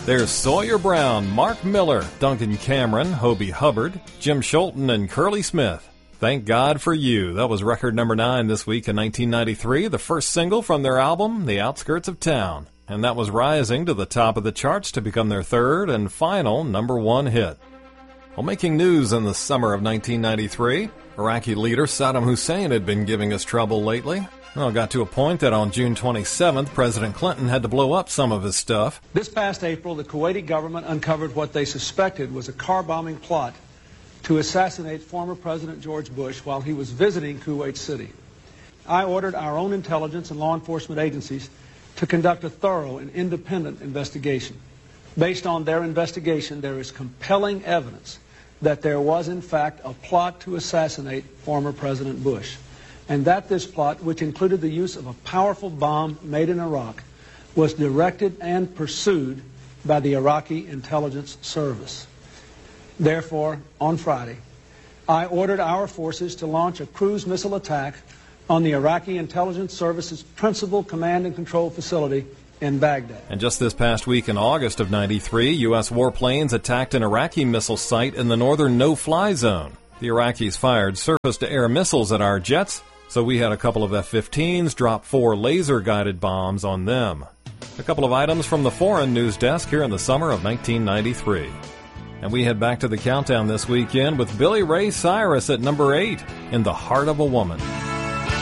There's Sawyer Brown, Mark Miller, Duncan Cameron, Hobie Hubbard, Jim Scholten, and Curly Smith. Thank God for You. That was record number 9 this week in 1993, the first single from their album, The Outskirts of Town. And that was rising to the top of the charts to become their third and final number 1 hit. Well, making news in the summer of 1993, Iraqi leader Saddam Hussein had been giving us trouble lately. Well, it got to a point that on June 27th, President Clinton had to blow up some of his stuff. This past April, the Kuwaiti government uncovered what they suspected was a car-bombing plot to assassinate former President George Bush while he was visiting Kuwait City. I ordered our own intelligence and law enforcement agencies to conduct a thorough and independent investigation. Based on their investigation, there is compelling evidence that there was, in fact, a plot to assassinate former President Bush, and that this plot, which included the use of a powerful bomb made in Iraq, was directed and pursued by the Iraqi intelligence service. Therefore, on Friday, I ordered our forces to launch a cruise missile attack on the Iraqi intelligence service's principal command and control facility in Baghdad. And just this past week in August of 93, U.S. warplanes attacked an Iraqi missile site in the northern no-fly zone. The Iraqis fired surface-to-air missiles at our jets, so we had a couple of F-15s drop 4 laser-guided bombs on them. A couple of items from the foreign news desk here in the summer of 1993. And we head back to the countdown this weekend with Billy Ray Cyrus at number 8, In the Heart of a Woman.